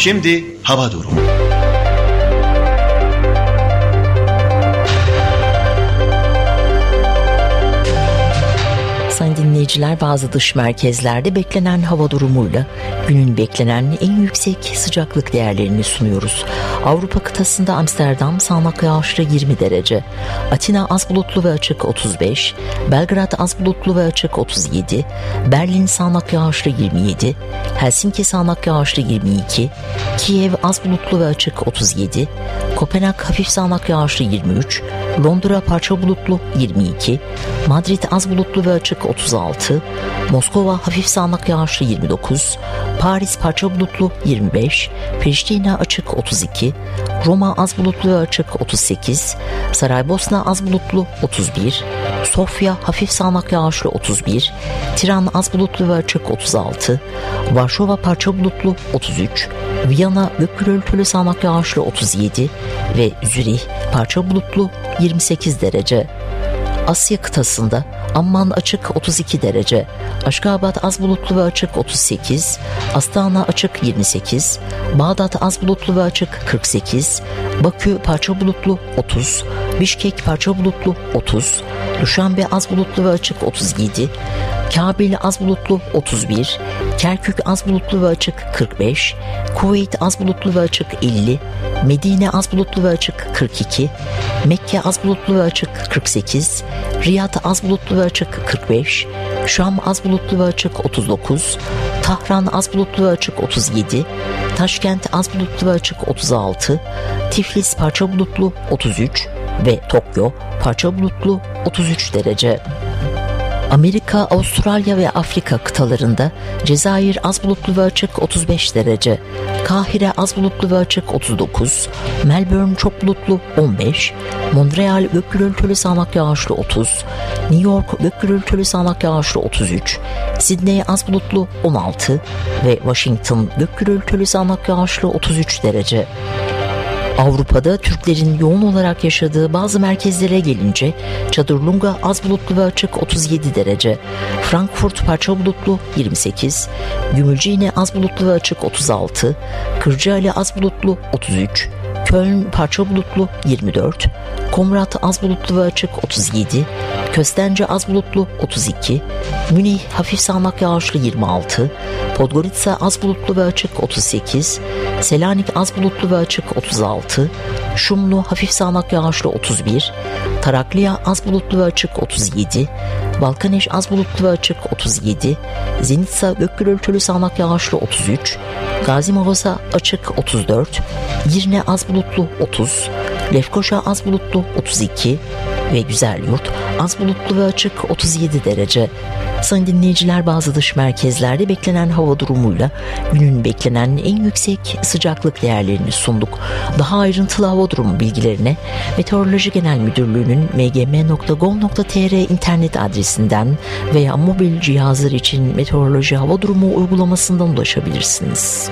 Şimdi hava durumu. Sayın dinleyiciler, bazı dış merkezlerde beklenen hava durumuyla günün beklenen en yüksek sıcaklık değerlerini sunuyoruz. Avrupa kıtasında Amsterdam sağanak yağışlı 20 derece, Atina az bulutlu ve açık 35, Belgrad az bulutlu ve açık 37, Berlin sağanak yağışlı 27, Helsinki sağanak yağışlı 22, Kiev az bulutlu ve açık 37, Kopenhag hafif sağanak yağışlı 23, Londra parça bulutlu 22, Madrid az bulutlu ve açık 36, Moskova hafif sağanak yağışlı 29, Paris parça bulutlu 25, Priştine açık 32, Roma az bulutlu ve açık 38, Saraybosna az bulutlu 31, Sofya hafif sağanak yağışlı 31, Tiran az bulutlu ve açık 36, Varşova parça bulutlu 33, Viyana gök gürültülü sağanak yağışlı 37 ve Zürih parça bulutlu 28 derece. Asya kıtasında Amman açık 32 derece, Aşgabat az bulutlu ve açık 38, Astana açık 28, Bağdat az bulutlu ve açık 48, Bakü parça bulutlu 30, Bişkek parça bulutlu 30, Duşanbe az bulutlu ve açık 37, Kabil az bulutlu 31, Kerkük az bulutlu ve açık 45, Kuveyt az bulutlu ve açık 50, Medine az bulutlu ve açık 42, Mekke az bulutlu ve açık 48, Riyad az bulutlu ve açık 45, Şam az bulutlu ve açık 39, Tahran az bulutlu ve açık 37, Taşkent az bulutlu ve açık 36, Tiflis parça bulutlu 33 ve Tokyo parça bulutlu 33 derece. Amerika, Avustralya ve Afrika kıtalarında Cezayir az bulutlu ve açık 35 derece, Kahire az bulutlu ve açık 39, Melbourne çok bulutlu 15, Montreal gök gürültülü sağanak yağışlı 30, New York gök gürültülü sağanak yağışlı 33, Sydney az bulutlu 16 ve Washington gök gürültülü sağanak yağışlı 33 derece. Avrupa'da Türklerin yoğun olarak yaşadığı bazı merkezlere gelince Çadırlunga az bulutlu ve açık 37 derece, Frankfurt parça bulutlu 28, Gümülcine az bulutlu ve açık 36, Kırcaali az bulutlu 33, Köln parça bulutlu 24, Komrat az bulutlu ve açık 37, Köstence az bulutlu 32, Münih hafif sağanak yağışlı 26, Podgorica az bulutlu ve açık 38, Selanik az bulutlu ve açık 36, Şumlu hafif sağanak yağışlı 31, Tarakliya az bulutlu ve açık 37, Balkaneş az bulutlu ve açık 37, Zenitsa gök gürültülü sağanak yağışlı 33, Gazimavosa açık 34, Girne az bulutlu 30, Lefkoşa az bulutlu 32 ve Güzelyurt az bulutlu ve açık 37 derece. Sayın dinleyiciler, bazı dış merkezlerde beklenen hava durumuyla günün beklenen en yüksek sıcaklık değerlerini sunduk. Daha ayrıntılı hava durumu bilgilerine Meteoroloji Genel Müdürlüğü'nün mgm.gov.tr internet adresinden veya mobil cihazlar için meteoroloji hava durumu uygulamasından ulaşabilirsiniz.